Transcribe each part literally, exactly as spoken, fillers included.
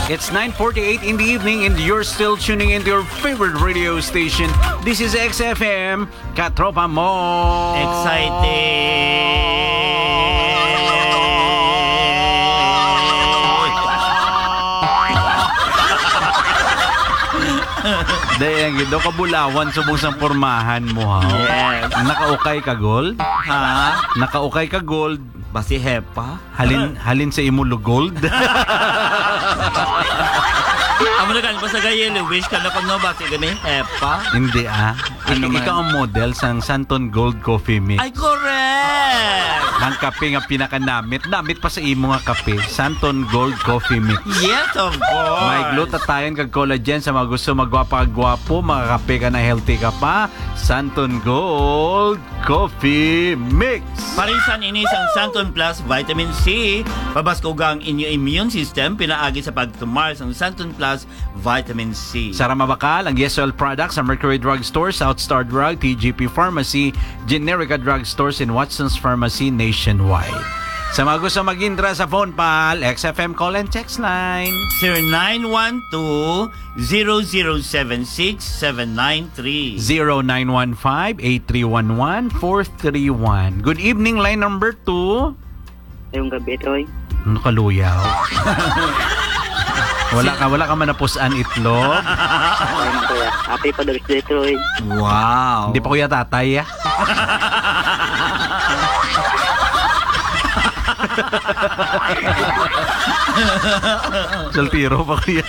It's nine forty-eight in the evening and you're still tuning into your favorite radio station. This is X F M, Katropa Mo. Excited. Dahil gido ka bulawan subong sang pormahan mo ha. Yes. Nakaukay ka gold? Ha? Nakaukay ka gold? Basi hepa? Halin halin sa imulo gold? Amo na kan basta gayelo wish ka na kuno basi gani hepa? Hindi ah. Ano Ik- man? ikaw ang model sang Santon Gold Coffee Mix. Ay correct. Ang kape nga pinakanamit, namit pa sa imo nga kape, Santon Gold Coffee Mix. Yes, of course. May glutathione kag collagen sa mga gusto magwapa-gwapo, makakape ka na healthy ka pa. Santon Gold Coffee Mix. Parisan ini sang Santon Plus Vitamin C. Pabaskogang inyo immune system pinaagi sa pagtumar sang Santon Plus Vitamin C. Sa Ramabakal, ang Yes Oil products sa Mercury Drug Store, South Star Drug, T G P Pharmacy, Generica Drug Stores, and Watson's Pharmacy nationwide. Sa mga gusto mag-indra sa phone pal, X F M call and text line zero nine one two, zero zero seven six, seven nine three. zero nine one five, eight three one one, four three one. Good evening, line number two. Ngayong gabi, Troy. Ano kaluyaw? Wala ka, wala ka man napusan itlog. Ay, man, Troy. Happy Father's Day, Troy. Wow. Hindi pa kuya tatay, ah. Saltiro pa kuya.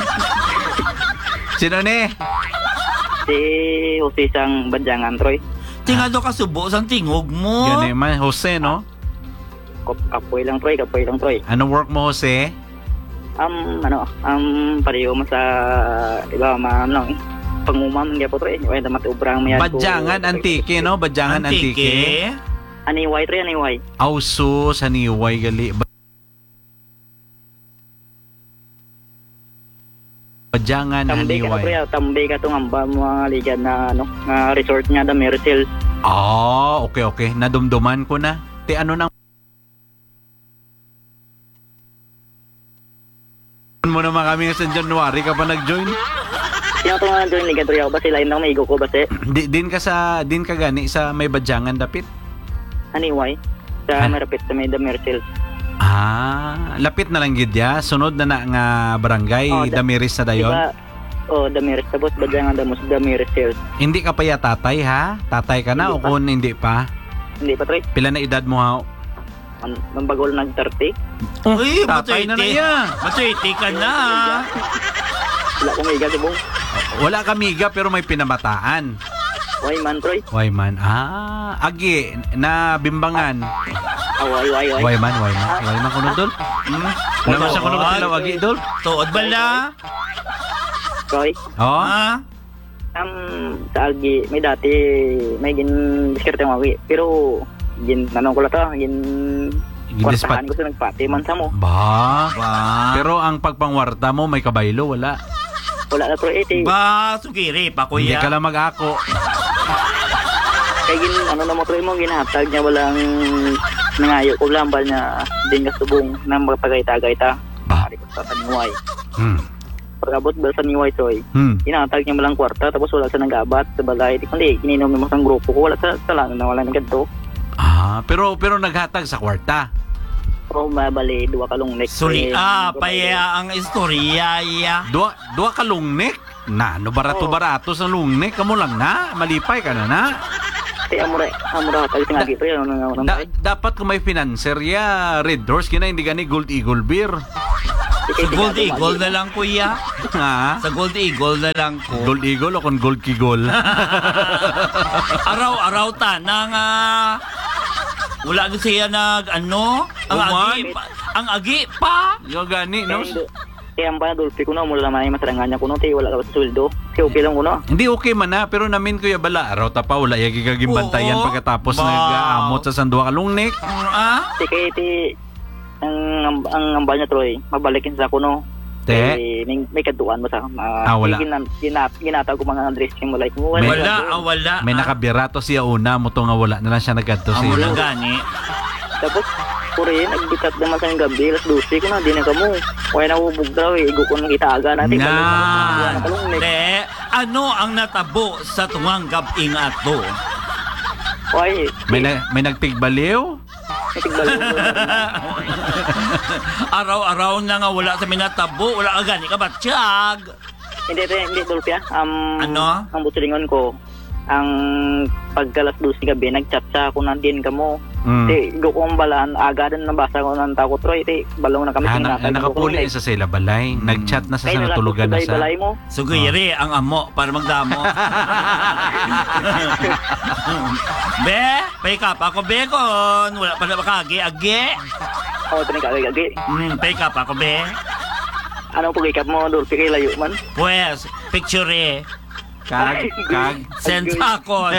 Sino ni? Si Jose sang Badyangan, Troy. Tingado ka subo sang tingog mo. Yan naman, Jose, no? Kap- Kapoy lang, Troy. Kapoy lang, Troy. Ano work mo, Jose? Um, ano, um, pareho mo sa, iba, ma, ano, eh, pangumam, hindi po, Troy. Wala naman ubrang mayad ko. Badyangan Antike, no? Badyangan Antike. Aniway, Troy, aniway. Auso sa niway gali. Badyangan Tambay ka na, Troy. Haniway. ah. Tambay ka itong amba mga ligan na, ano, nga resort nga, the Miracle. Ah, okay, okay. Nadumduman ko na. Te ano nang mo naman kami sa January ka pa nag-join? Sino itong nga doon ligan, Troy? Ako ba sila yung maigo ko ba si? Di, din ka sa din ka gani sa may badyangan dapit? Aniway. Sa Ah. Marapit sa may the Miracle. Ah, lapit na lang gid ya. Sunod na na nga barangay Oh, da- Damiris na dayon. Diba, oh, the Miracle. Tapos Badyangan, damos, the Miracle. Hindi ka pa ya tatay ha? Tatay ka na Hindi o pa. kung hindi pa? Hindi pa, Troy. Pila na edad mo ha? Man- Mambagol nag-thirty. Uy, Tatay na na maturity. ya. Maturity ka na. Wala kong iga si Bong. Wala ka miga pero may pinamataan. Way man, Troy. Why man? Ah, agi na bimbangan. Ah, way, way, way. Why man, why man? Why man kuno dol? Hmm? Naman siya kuno ba agi dol? Tuod ba la? Troy. Oh. Ha? Um, sa Algi, may dati, may gin diskarte ang awi. Pero, gin, ano ko lang to, gin, Gindispat. kwartahan ko sa nagpati man sa mo. Ba. Ba? Pero ang pagpangwarta mo may kabaylo wala. Wala na, Troy. Eh, Ba, sugiri pa Hindi kuya. ka lang mag-ako. kaya gin, ano na mo, Troy mo, ginhatag niya, walang nangayo ko lambal niya, din ka subong, na magpagay-tagay ta. Ba. Ari ko sa taniway. Hmm. Pagkabot ba sa niway, Troy? Hmm. Inatag niya malang kwarta, tapos wala sa nag-abat sa balay. Di kundi, kininom mo sa grupo ko, wala sa talang na wala nang ganito. Ah, pero pero naghatag sa kwarta. O mabali, dua kalong next. Suli, ah, paya ang istorya, ya. Dua dua ka lungnek. Na, no barato Oo. barato sa lungnek kamo lang na. Malipay ka na na. Ti amura, amura hatag nga dito yan. Ano nga Da- dapat kung may financer ya, Red Doors kina hindi gani Gold Eagle beer. Sa Gold Eagle na lang kuya. Ha? Sa Gold Eagle na lang ko. Gold Eagle o kung Gold Kigol. Araw-araw ta nang ah, wala gid siya nag ano, ang Uman. agi pa, ang agi pa. Yo gani no. Kaya ang ba, Dolphy ko na, mula naman ay masarangan niya ko no, ti wala ka sa sweldo. Kaya okay lang ko no. Hindi okay man na pero namin kuya bala araw ta pa wala yagi kaging bantayan Oo. pagkatapos Wow. nag-aamot sa sandua ka lungnek. Ah? Ti kaya ti, ang, ang, ang ambal niya, Troy, mabalikin sa ko no. Te. Eh, may, may kaduan mo sa, uh, Ah, wala. Ginat, ginat, ginatag ko mga Andres yung malay ko. May- Wala, ah, wala. May ah. nakabirato siya una mo to nga wala na lang siya nagadto Ang siya. wala gani. Tapos, Puri, nagbitat naman sa gabi, alas dose ko na, di na kamo. Kaya nahubog daw eh, igo ko nang kita-aga natin. Na, de, ano ang natabo sa tungang gabing ato? Ay, May, na, may nagtigbaliw? natigbalo ko. Araw-araw na nga wala sa minatabo, wala ka gani ka batsyag. Hindi, hindi, hindi, Dolpia. Um, Ano? Ang butulingon ko, ang pagkalas dose gabi, nag-chat sa ako na din kamo. Mm. Di, igo ko ang balaan, aga din nabasa ko ng takot, Troy. Di, balong na kami Ah, na, tinatag. nakapuli sa sila balay. Mm. Nag-chat na sa Kaya sa natulugan na sa... balay mo. Suguyri ang amo para magdamo. Be, pay ka pa ako be kon. Wala pa na makagi, agi. Oo, ito na kagagi. Hmm, pay ka pa ako be. Anong pag-ikap mo, Dolphy, kay layo man? Pues, picture eh. Kag, kag. Send sa ako.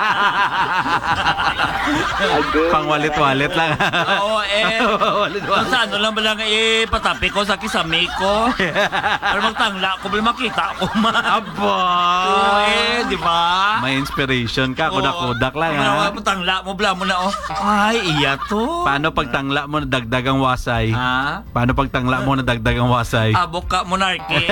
Pangwalit-walit lang. Oo, eh. Walit-walit. Kung sa ano lang ba lang eh, patapi ko sa kisame ko. Para magtangla ko, bila makita ko man. Aba! Oo, eh, di ba? May inspiration ka. Oo. Kudak-kudak lang, ha? Ano, patangla mo, bla mo na, oh. Ay, iya to. Paano pagtangla mo na dagdagang wasay? Ha? Paano pagtangla mo na dagdagang wasay? Abok ka, monarchy.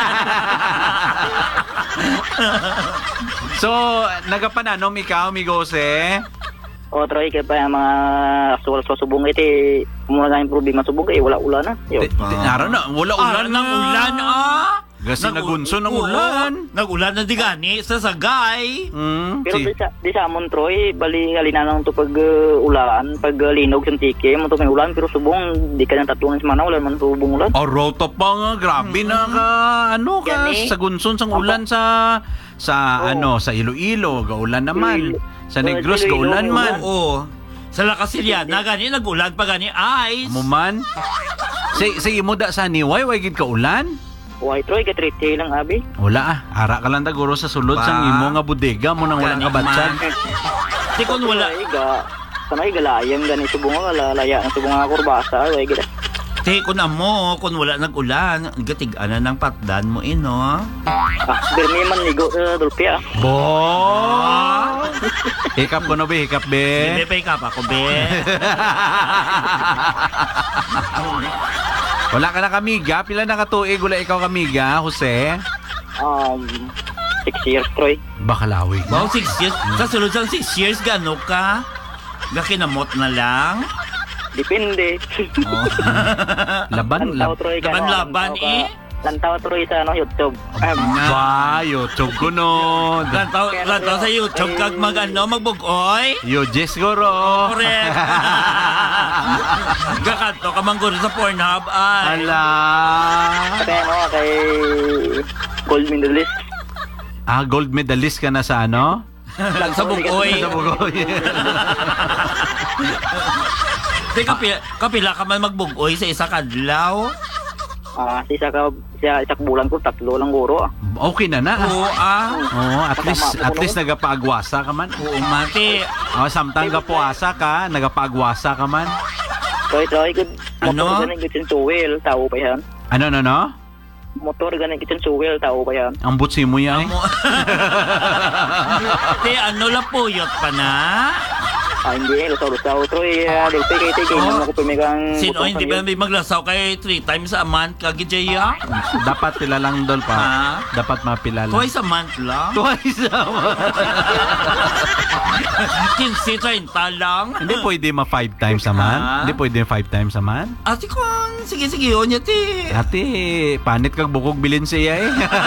So, nagapananom ikaw, Migose? O, Troy, kaya pa yung mga aswal sa subong ito, eh, muna na yung problema subong eh, wala ulan na. Yo. Naro na, wala ulan Ulan ng ulan, ah. Kasi Nag- nagunso ng Oo, ulan. Nag-ulan na di gani sa sagay. Mm, Pero si, di sa, di sa amon, Troy, bali halina lang ito pag uh, ulan, pag uh, linog sa tike, mo ito may ulan, pero subong, di ka nang tatlong semana, wala man subong ulan. oh, rota pa nga, grabe na ka, ano ka, Yan eh. sa gunson sang ulan sa, sa Oo. ano, sa Iloilo, gaulan naman. Iloilo. Sa Oh, Negros, sa Iloilo, gaulan man. Oo. Sa Lakasilya, na gani, nag-ulan pa gani, ice. Muman. Sa, sa imo da sa niway, way gid ka ulan? Why, Troy, katrite lang, abi. Wala ah, ara ka lang taguro sa sulod Pa. sang imo nga bodega mo nang walang Gani, kabatsag. Di kon wala. Ay, ga, sanay galayang gani subong nga, lalaya ng subong nga kurbasa, ay, gila. Di kon amo, kon wala nag-ulan, gatig-ana ng patdan mo ino. Ah, birmi man ligo sa Dolphy, ah. Bo! Hikap ko no be, hikap be. Hindi pa ka pa ko, be. Wala ka na kamiga, pila na katuig wala ikaw kamiga, Jose? Um, six years, Troy. Bakalawig Wow, na. six years. Sa sulod sang six years, gano ka? Gakinamot na lang. Depende. Oh. Laban, Lantaw, lab. Troy, ka, no? Laban-laban, Lantaw ka- eh. Lantaw, Troy, sa ano, YouTube. Um, Ba, YouTube ko no. Lantaw, lantaw sa YouTube kag mag ano, magbugoy. Yo, Jess Goro. Correct. Gakanto ka mangguro sa Pornhub ay. Ala. kaya ano, kay gold medalist. Ah, gold medalist ka na sa ano? Lang sa bugoy. Sa Bugoy. Di kapila, kapila ka man magbugoy sa isa kadlaw. Ah, si isa ka, siya isak bulan ko, tatlo lang guro. ah. Okay na na. Oo ah. Oh, at least at least nagapaagwasa ka man. Oo mati. Oh, samtang gapuasa ka, nagapaagwasa ka man. Troy, Troy, good. Ano? Motor ganun kitchen suwel, tao pa yan. Ano no no? Motor ganun kitchen suwel, tao pa yan. Ang butsi mo yan. Amo. Di ano la puyot pa na? Ah, hindi, lusaw-lusaw, Troy. Ah, Delphi, kay Tigay, Oh. naman ko pumigang... Sino butong hindi sa ba may maglasaw kay three times a month kagijaya? Dapat pila lang dol pa. Ha? Dapat mapila lang. Twice a month lang? Twice. Kinsi, treinta lang? Hindi pwede ma five times a month. Ah. Hindi pwede five times a month. Ate kon, sige sige yun yun ti. Ate, panit kag bukog bilin siya eh.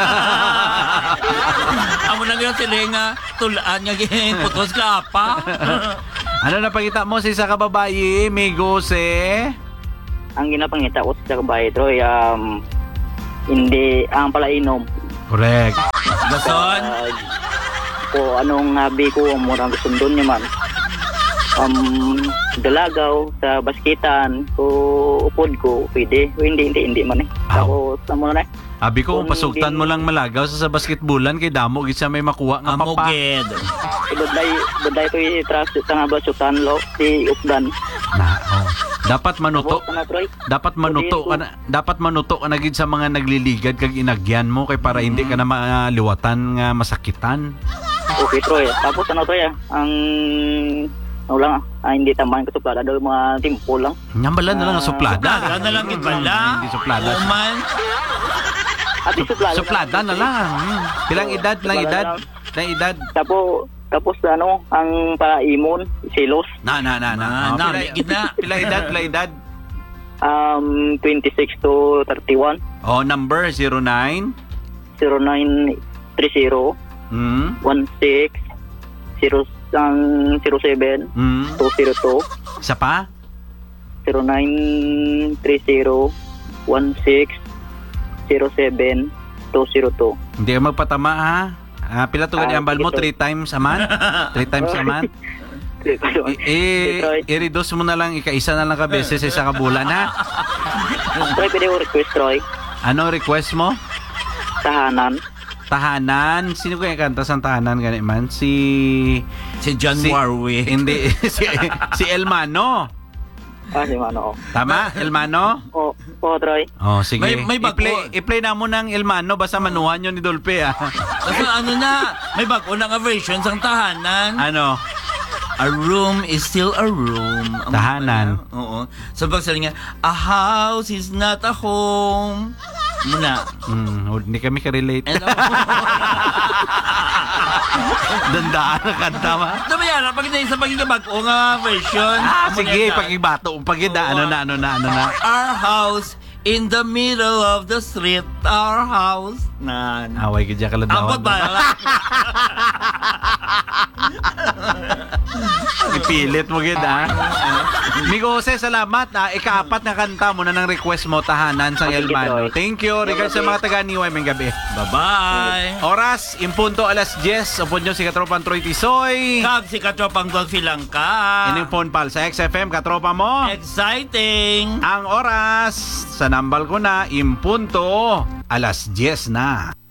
Amo na ngayon sila nga tulaan nga gin putos ka pa. Ano na pakita mo sa isa ka babae, Migose? Ang ginapangita ko sa kabahay, Troy, um, hindi, ang palainom. Correct. Gason? Uh, ko anong habi ko, ang murang gusundon niya man. Um, dalagaw sa baskitan, ko upod ko, pwede. O, hindi, hindi, hindi man eh. Aw. Ako, tamo na eh. Abi ko, kung Kung pasugtan hindi- mo lang malagaw sa, sa basketballan kay damo gid sa may makuha nga Amo papa. gid. Baday, baday ko i-trust sa nga ba sutan lo, si Updan. Na, oh. Dapat manuto. Abo, na, Troy. Dapat manuto ka na, dapat manuto ka na gid sa mga nagliligad kag inagyan mo kay para hindi ka na maliwatan nga masakitan. Okay, Troy. Tapos ano, Troy, ah, ang Wala, ah, hindi taman ko suplada daw mga timpo lang. Nyambala na lang ang suplada. Suplada na lang ipala. Hindi suplada. Uman. At least suplada. Suplada na lang. Hmm. Pilang edad, pilang Suplada edad. lang. Pilang edad. Tapos tapos ano, ang para-imon, silos. Na, na, na, na. Na, Oh, na, pila- may gitna. Pilang edad, pilang edad. Um, twenty-six to thirty-one. Oh, number zero nine. zero nine three zero Hmm. one six zero um, zero seven Hmm. two zero two Isa pa? zero nine three zero one six zero seven two zero two. Hindi ka magpatama ha. Ah, pila to gani Ah, ambal mo? sige, Three times a month? Three times a month? Eh, i-reduce mo na lang, ika-isa na lang ka beses sa isang kabulan ha. Troy, pwede ko request, Troy. Ano request mo? Tahanan. Tahanan. Sino kaya kanta sa tahanan gani man? Si... Si John si, Warwick. Hindi. si, si Elmano. Ah, si Mano. Tama? Elmano? Oh, oh, Troy. Oh, sige. May- may bago. I-play, i-play na mo ng Elmano basta manuhan yun ni Dolpe ah. Kasi ano na, may bago na nga version sang tahanan. Ano? A room is still a room. Ang- Tahanan. Oo. So pag sabi nga, a house is not a home. Muna. Hmm, hindi kami ka-relate. And, Dandaan na kanta ma. Diba yan, pag hindi sa pagkakabag o nga version. Ah, amo sige, yan. pagibato. Pagida, ano na, ano na, ano na. Our house in the middle of the street. Our house. Na. Away ka dyan kaladawan. Ambot ba? Ipilit mo gid ah. Migo Jose, salamat ah. Ikaapat na kanta mo na ng request mo tahanan sa Okay, Elmano. Troy. Thank you. Regards sa mga taga Niway may gabi. Bye-bye. Oras, impunto alas diyes. Upon nyo si Katropan Troy Tisoy. Kag si Katropang Dolphy lang ka. Ining phone pal sa X F M, katropa mo. Exciting. Ang oras sa nambal ko na, impunto alas diyes na.